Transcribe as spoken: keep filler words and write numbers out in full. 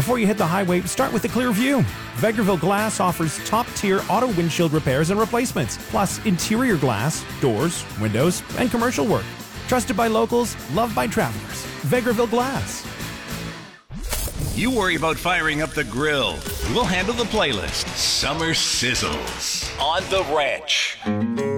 Before you hit the highway, start with a clear view. Vegreville Glass offers top-tier auto windshield repairs and replacements, plus interior glass, doors, windows, and commercial work. Trusted by locals, loved by travelers. Vegreville Glass. You worry about firing up the grill. We'll handle the playlist. Summer Sizzles on The Ranch.